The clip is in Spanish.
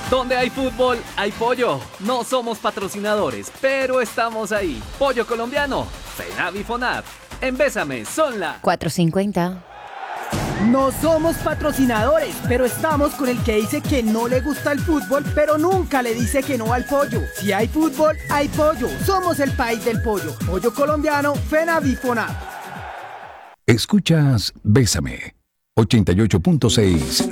Donde hay fútbol, hay pollo. No somos patrocinadores, pero estamos ahí. Pollo colombiano, FENAV y FONAV. En Bésame son la 4:50. No somos patrocinadores, pero estamos con el que dice que no le gusta el fútbol, pero nunca le dice que no al pollo. Si hay fútbol, hay pollo. Somos el país del pollo. Pollo colombiano, FENAV y FONAV. Escuchas Bésame 88.6